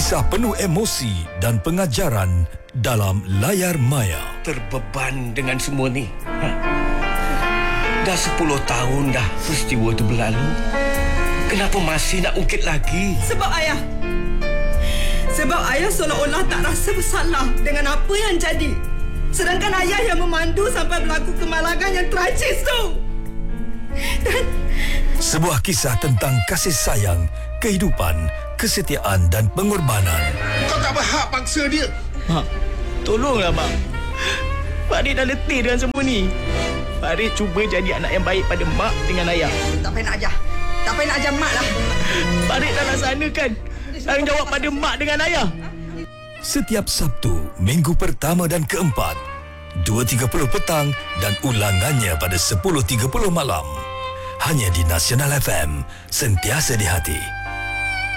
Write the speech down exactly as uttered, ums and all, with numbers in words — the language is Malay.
Kisah penuh emosi dan pengajaran dalam Layar Maya. Terbeban dengan semua ni. Ha? Dah sepuluh tahun dah peristiwa itu berlalu. Kenapa masih nak ungkit lagi? Sebab ayah. Sebab ayah seolah-olah tak rasa bersalah dengan apa yang jadi. Sedangkan ayah yang memandu sampai berlaku kemalangan yang tragis tu. Dan sebuah kisah tentang kasih sayang, kehidupan, kesetiaan dan pengorbanan. Kau tak berhak paksa dia. Mak, tolonglah mak. Pak Rik dah letih dengan semua ni. Pak Rik cuba jadi anak yang baik pada mak dengan ayah. tak payah nak ajar. Tak payah nak ajar mak lah. Pak Rik dah laksanakan tanggungjawab pada mak dengan ayah. Setiap Sabtu, minggu pertama dan keempat, dua tiga puluh petang dan ulangannya pada sepuluh tiga puluh malam. Hanya di Nasional F M, sentiasa di hati.